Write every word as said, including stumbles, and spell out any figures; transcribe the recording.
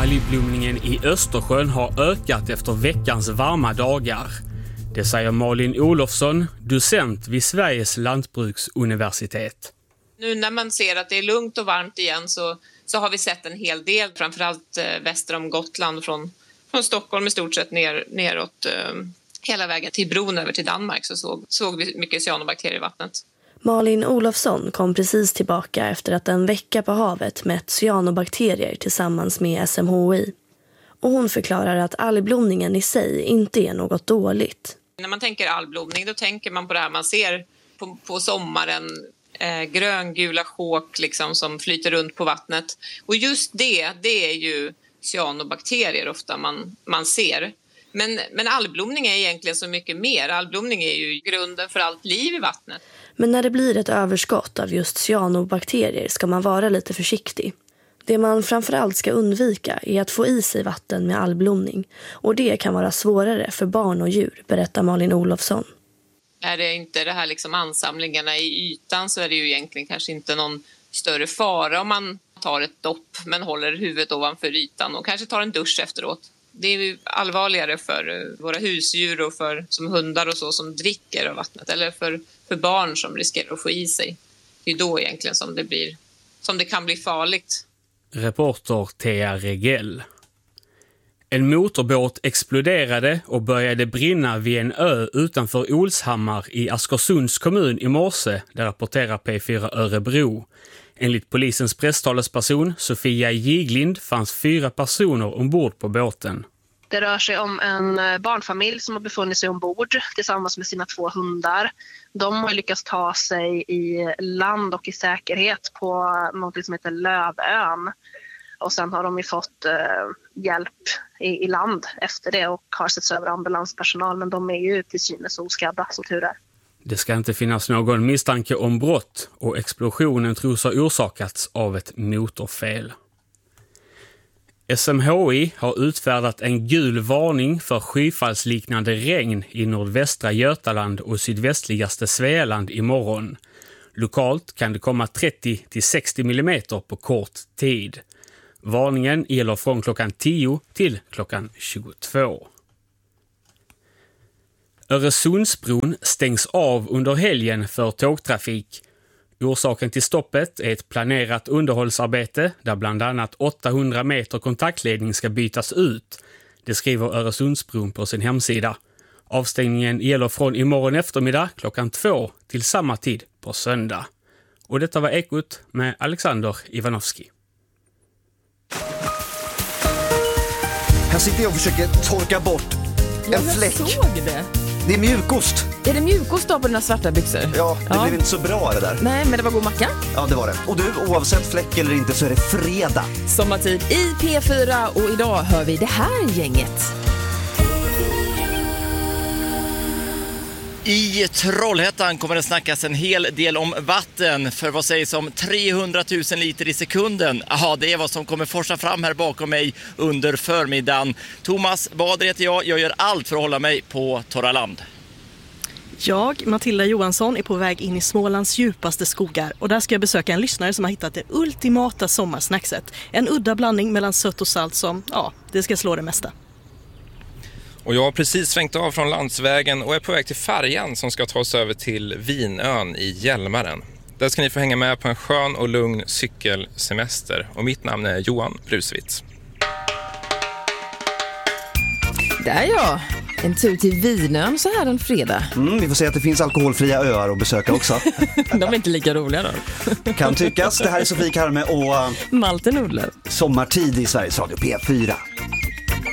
algblomningen i Östersjön har ökat efter veckans varma dagar. Det säger Malin Olofsson, docent vid Sveriges lantbruksuniversitet. Nu när man ser att det är lugnt och varmt igen så, så har vi sett en hel del, framförallt eh, väster om Gotland från, från Stockholm i stort sett ner, neråt eh, hela vägen till bron över till Danmark så såg, såg vi mycket cyanobakterier i vattnet. Malin Olofsson kom precis tillbaka efter att en vecka på havet mätt cyanobakterier tillsammans med S M H I. Och hon förklarar att algblomningen i sig inte är något dåligt. När man tänker algblomning då tänker man på det här man ser på, på sommaren. Eh, gröngula sjåk liksom, som flyter runt på vattnet. Och just det, det är ju cyanobakterier ofta man, man ser. Men, men algblomning är egentligen så mycket mer. Algblomning är ju grunden för allt liv i vattnet. Men när det blir ett överskott av just cyanobakterier ska man vara lite försiktig. Det man framförallt ska undvika är att få i sig vatten med algblomning. Och det kan vara svårare för barn och djur, berättar Malin Olofsson. Är det inte det här liksom ansamlingarna i ytan så är det ju egentligen kanske inte någon större fara om man tar ett dopp men håller huvudet ovanför ytan och kanske tar en dusch efteråt. Det är ju allvarligare för våra husdjur och för som hundar och så som dricker av vattnet eller för, för barn som riskerar att få i sig. Det är då egentligen som det, blir, som det kan bli farligt. Reporter Thea Regell. En motorbåt exploderade och började brinna vid en ö utanför Olshammar i Askersunds kommun i morse, där rapporterar P fyra Örebro. Enligt polisens presstalesperson Sofia Giglind fanns fyra personer ombord på båten. Det rör sig om en barnfamilj som har befunnit sig ombord tillsammans med sina två hundar. De har lyckats ta sig i land och i säkerhet på något som heter Lövön. Och sen har de ju fått eh, hjälp i, i land efter det och har setts över ambulanspersonal. Men de är ju till synes oskadda som tur är. Det ska inte finnas någon misstanke om brott och explosionen tros ha orsakats av ett motorfel. S M H I har utfärdat en gul varning för skyfallsliknande regn i nordvästra Götaland och sydvästligaste Svealand imorgon. Lokalt kan det komma trettio till sextio millimeter på kort tid. Varningen gäller från klockan tio till klockan tjugotvå. Öresundsbron stängs av under helgen för tågtrafik. Orsaken till stoppet är ett planerat underhållsarbete där bland annat åttahundra meter kontaktledning ska bytas ut. Det skriver Öresundsbron på sin hemsida. Avstängningen gäller från imorgon eftermiddag klockan två till samma tid på söndag. Och detta var Ekot med Alexander Ivanovski. Här sitter jag och försöker torka bort en jag fläck. Jag såg det. Det är mjukost. Är det mjukost då på dina svarta byxor? Ja, det ja. blev inte så bra det där. Nej, men det var god macka. Ja, det var det. Och du, oavsett fläck eller inte så är det fredag. Sommartid i P fyra och idag hör vi det här gänget. I Trollhättan kommer det snackas en hel del om vatten, för vad sägs om trehundratusen liter i sekunden? Ja, det är vad som kommer forsa fram här bakom mig under förmiddagen. Thomas Bader heter jag, jag gör allt för att hålla mig på torra land. Jag, Matilda Johansson, är på väg in i Smålands djupaste skogar och där ska jag besöka en lyssnare som har hittat det ultimata sommarsnackset. En udda blandning mellan sött och salt som, ja, det ska slå det mesta. Och jag har precis svängt av från landsvägen och är på väg till färjan som ska ta oss över till Vinön i Hjälmaren. Där ska ni få hänga med på en skön och lugn cykelsemester. Och mitt namn är Johan Brusvitz. Där ja, en tur till Vinön så här en fredag. Mm, vi får se att det finns alkoholfria öar att besöka också. De är inte lika roliga då. Kan tyckas. Det här är Sofie Karme och Malte Nordlöf. Sommartid i Sveriges Radio P fyra.